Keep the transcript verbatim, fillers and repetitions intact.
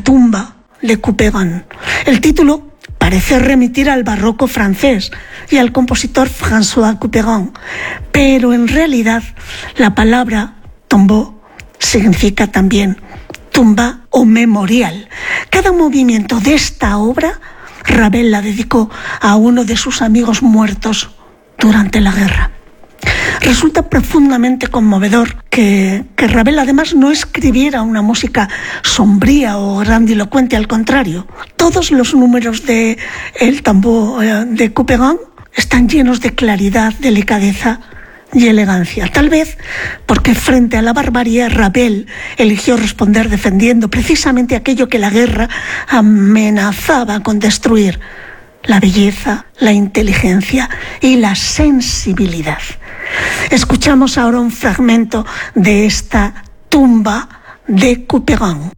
tumba de Couperin. El título parece remitir al barroco francés y al compositor François Couperin, pero en realidad la palabra tombeau significa también tumba o memorial. Cada movimiento de esta obra Ravel la dedicó a uno de sus amigos muertos durante la guerra. Resulta profundamente conmovedor que, que Ravel además no escribiera una música sombría o grandilocuente, al contrario. Todos los números de El Tombeau de Couperin están llenos de claridad, delicadeza y elegancia. Tal vez porque frente a la barbarie Ravel eligió responder defendiendo precisamente aquello que la guerra amenazaba con destruir: la belleza, la inteligencia y la sensibilidad. Escuchamos ahora un fragmento de esta tumba de Couperin.